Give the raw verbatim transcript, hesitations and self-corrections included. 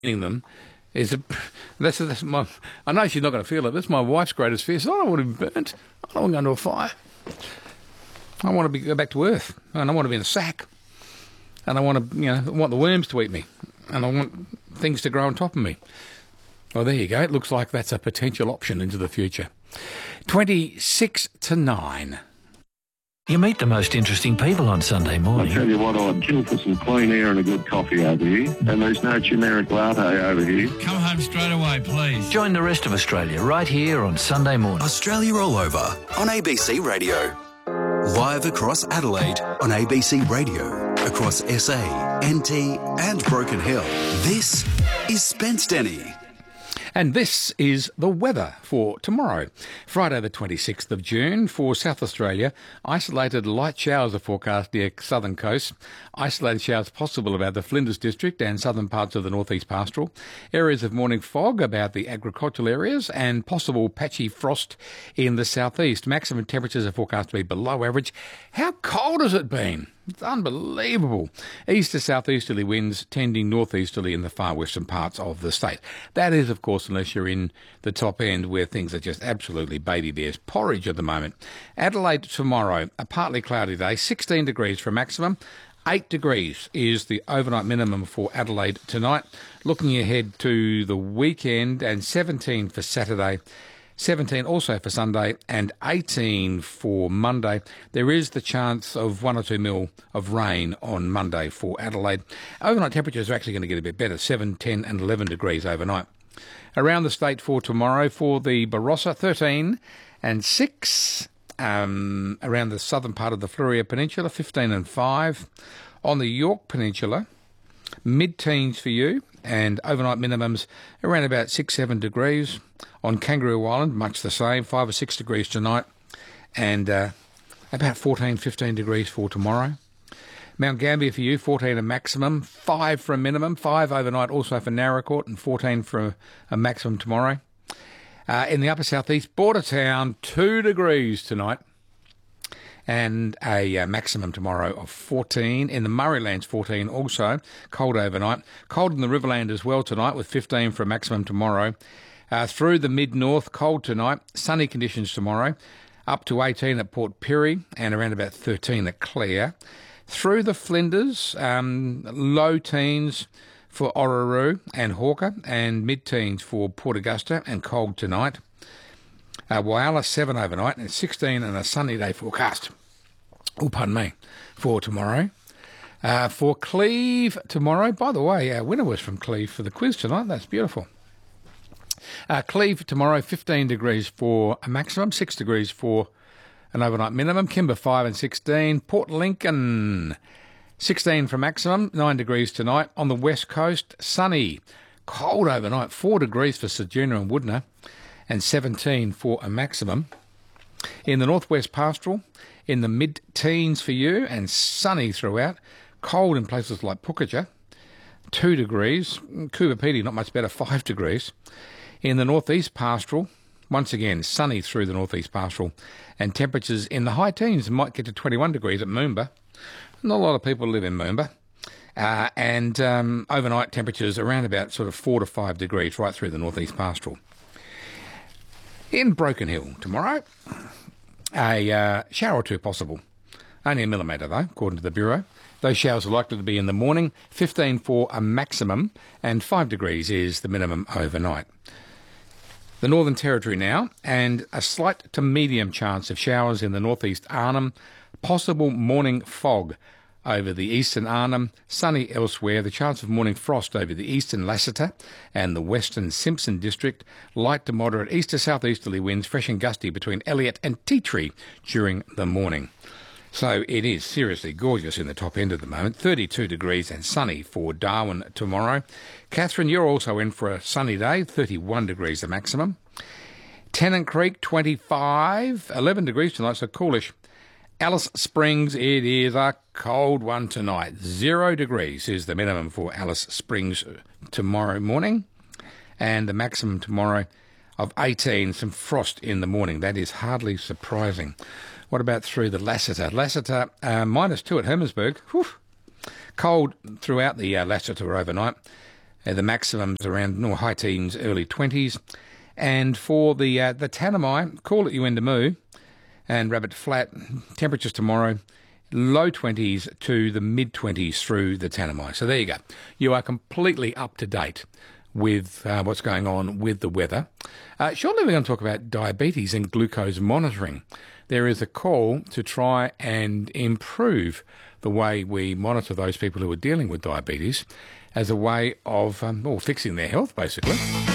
them is a, that's, that's my, I know she's not going to feel it, but it's my wife's greatest fear. So I don't want to be burnt. I don't want to go into a fire. I want to be, go back to earth, and I want to be in a sack, and I want to, you know, I want the worms to eat me, and I want things to grow on top of me. Well, there you go. It looks like that's a potential option into the future. twenty-six to nine. You meet the most interesting people on Sunday morning. I tell you what, I'd kill for some clean air and a good coffee over here. And there's no generic latte over here. Come home straight away, please. Join the rest of Australia right here on Sunday morning. Australia All Over on A B C Radio. Live across Adelaide on A B C Radio. Across S A, N T and Broken Hill. This is Spence Denny. And this is the weather for tomorrow, Friday the twenty-sixth of June. For South Australia, isolated light showers are forecast near southern coast. Isolated showers possible about the Flinders district and southern parts of the northeast pastoral. Areas of morning fog about the agricultural areas and possible patchy frost in the southeast. Maximum temperatures are forecast to be below average. How cold has it been? It's unbelievable. East to southeasterly winds tending northeasterly in the far western parts of the state. That is, of course, unless you're in the top end where things are just absolutely baby bears porridge at the moment. Adelaide tomorrow, a partly cloudy day, sixteen degrees for maximum. eight degrees is the overnight minimum for Adelaide tonight. Looking ahead to the weekend, and seventeen for Saturday. seventeen also for Sunday and eighteen for Monday. There is the chance of one or two mil of rain on Monday for Adelaide. Overnight temperatures are actually going to get a bit better, seven, ten and eleven degrees overnight. Around the state for tomorrow, for the Barossa, thirteen and six. Um, around the southern part of the Fleurieu Peninsula, fifteen and five. On the York Peninsula, mid-teens for you, and overnight minimums around about six, seven degrees. On Kangaroo Island, much the same, five or six degrees tonight, and uh, about fourteen, fifteen degrees for tomorrow. Mount Gambier for you, fourteen a maximum, five for a minimum, five overnight also for Naracoorte, and fourteen for a, a maximum tomorrow. Uh, in the upper southeast, Bordertown, two degrees tonight, and a uh, maximum tomorrow of fourteen. In the Murraylands, fourteen also, cold overnight. Cold in the Riverland as well tonight, with fifteen for a maximum tomorrow. Uh, through the mid-north, cold tonight, sunny conditions tomorrow, up to eighteen at Port Pirie and around about thirteen at Clare. Through the Flinders, um, low teens for Orroroo and Hawker, and mid-teens for Port Augusta, and cold tonight. Uh, Whyalla, seven overnight, and sixteen and a sunny day forecast. Oh, pardon me, for tomorrow. Uh, for Cleve tomorrow, by the way, our winner was from Cleve for the quiz tonight. That's beautiful. Uh, Cleve tomorrow, fifteen degrees for a maximum, six degrees for an overnight minimum. Kimber, five and sixteen. Port Lincoln, sixteen for maximum, nine degrees tonight. On the west coast, sunny, cold overnight, four degrees for Ceduna and Woodner, and seventeen for a maximum. In the northwest pastoral, in the mid-teens for you, and sunny throughout. Cold in places like Pukaja, two degrees. Coober Pedy, not much better, five degrees. In the northeast pastoral, once again, sunny through the northeast pastoral, and temperatures in the high teens might get to twenty-one degrees at Moomba. Not a lot of people live in Moomba. Uh, and um, overnight temperatures around about sort of four to five degrees right through the northeast pastoral. In Broken Hill tomorrow, a uh, shower or two possible. Only a millimetre though, according to the Bureau. Those showers are likely to be in the morning, fifteen for a maximum, and five degrees is the minimum overnight. The Northern Territory now, and a slight to medium chance of showers in the northeast Arnhem, possible morning fog over the eastern Arnhem, sunny elsewhere, the chance of morning frost over the eastern Lassiter and the western Simpson district, light to moderate east to southeasterly winds, fresh and gusty between Elliot and Tea Tree during the morning. So it is seriously gorgeous in the top end at the moment. thirty-two degrees and sunny for Darwin tomorrow. Catherine, you're also in for a sunny day, thirty-one degrees the maximum. Tennant Creek, twenty-five, eleven degrees tonight, so coolish. Alice Springs, it is a cold one tonight. Zero degrees is the minimum for Alice Springs tomorrow morning. And the maximum tomorrow of eighteen, some frost in the morning. That is hardly surprising. What about through the Lassiter? Lassiter, uh, minus two at Hermannsburg. Whew. Cold throughout the uh, Lassiter overnight. Uh, the maximums around no, high teens, early twenties. And for the uh, the Tanami, call it Yuendamu and Rabbit Flat, temperatures tomorrow, low twenties to the mid-twenties through the Tanami. So there you go. You are completely up to date with uh, what's going on with the weather. Uh, shortly we're going to talk about diabetes and glucose monitoring. There is a call to try and improve the way we monitor those people who are dealing with diabetes as a way of um, well, fixing their health, basically.